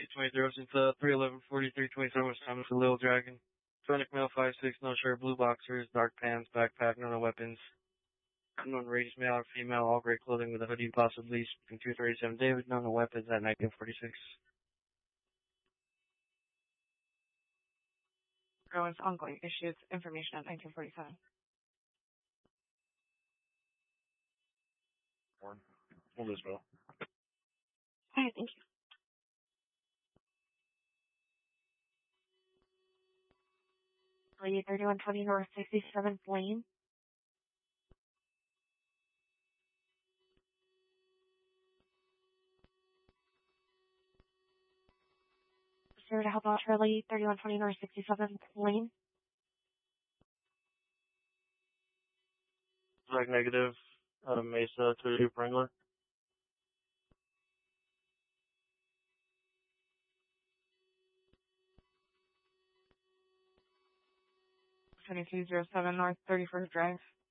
820 into 311-4327 West Thomas for Little Dragon. Sonic Male 5'6", no shirt, blue boxers, dark pants, backpack, no weapons. Unknown race, male or female, all gray clothing with a hoodie, possibly speaking 237 David, no weapons at 1946. Rowan's ongoing issues information at 1947. Hold this, bro. Alright, thank you. Lady 3120 North 67th Lane. Here to help out Charlie 3120 North 67th Lane. Flag negative, Mesa 22 Wrangler. 2207 North 31st Drive.